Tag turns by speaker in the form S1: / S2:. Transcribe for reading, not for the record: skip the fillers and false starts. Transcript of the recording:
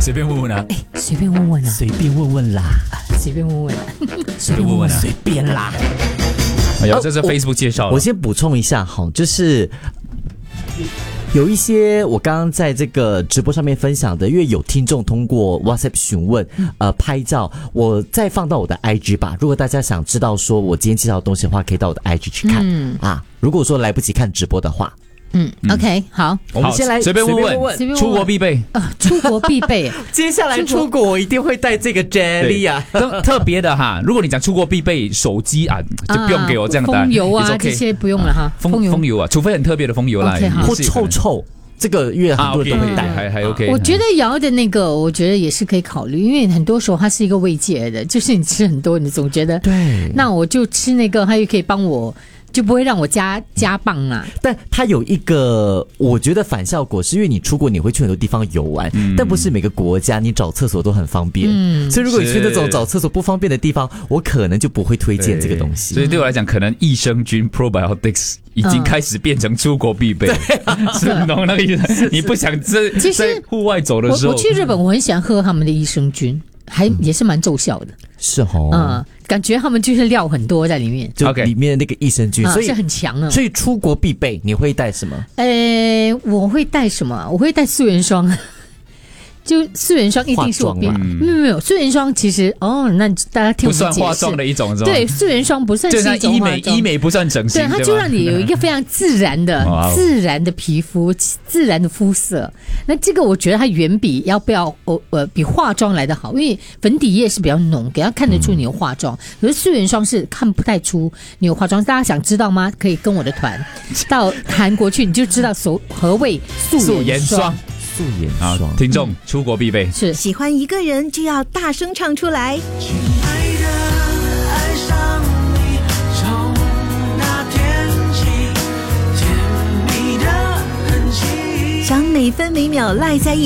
S1: 随便问问啊，
S2: 随便问问啊，
S3: 随便问问啦，
S2: 随便问问啊，
S1: 随便问问啊，
S3: 随便啦。
S1: 哎呦，这是 Facebook 介绍的。
S3: 我先补充一下哈，就是有一些我刚刚在这个直播上面分享的，因为有听众通过 WhatsApp 询问，拍照，我再放到我的 IG 吧。如果大家想知道说我今天介绍的东西的话，可以到我的 IG 去看啊。如果说来不及看直播的话。
S2: OK， 好，
S3: 我们先来
S1: 随便问问，出国必备
S2: 出国必备。
S3: 接下来出国我一定会带这个 jelly 啊，
S1: 特别的哈。如果你讲出国必备手机啊，就不用给我这样的
S2: 风油啊这些不用了哈。
S1: 风油啊，除非很特别的风油啦，
S3: 或臭。这个月很多人都会带，
S1: 还 OK。
S2: 我觉得瑶的那个，我觉得也是可以考虑，因为很多时候它是一个慰藉的，就是你吃很多，你总觉得
S3: 对，
S2: 那我就吃那个，它又可以帮我。就不会让我加磅啊，
S3: 但它有一个我觉得反效果，是因为你出国你会去很多地方游玩，但不是每个国家你找厕所都很方便，所以如果你去那种找厕所不方便的地方，我可能就不会推荐这个东西。
S1: 所以对我来讲，可能益生菌 probiotics 已经开始变成出国必备，是懂那个意思？你不想在户外走的时候，
S2: 我去日本，我很喜欢喝他们的益生菌。也是蛮奏效的，
S3: 是哦，
S2: 感觉他们就是料很多在里面，
S3: 就里面的那个益生菌，所以
S2: 是很强的。
S3: 所以出国必备，你会带什么？
S2: 我会带什么？我会带素颜霜。就素颜霜一定是我必没有素颜霜其实那大家听我们解释，
S1: 不算化妆的一种，
S2: 对，素颜霜不算是一种化妆，
S1: 医美不算整形，
S2: 对，它就让你有一个非常自然的皮肤，自然的肤色。那这个我觉得它远比比化妆来得好，因为粉底液是比较浓，给它看得出你有化妆，可是素颜霜是看不太出你有化妆。大家想知道吗？可以跟我的团到韩国去，你就知道何谓素颜霜。
S3: 素颜霜，
S1: 听众出国必备
S2: 是
S4: 喜欢一个人就要大声唱出来。亲爱的，爱上你，从那天起，甜蜜的痕迹，将每分每秒赖在一起。